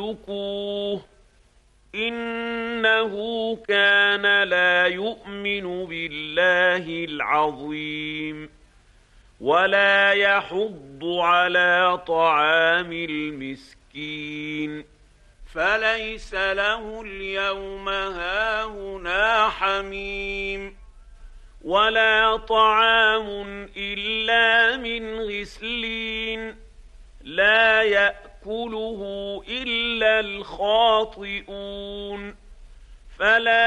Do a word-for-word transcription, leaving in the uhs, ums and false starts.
فاسلكوه إنه كان لا يؤمن بالله العظيم ولا يحض على طعام المسكين فليس له اليوم هاهنا حميم ولا طعام إلا من غسلين لا يأكله إلا الخاطئون فلا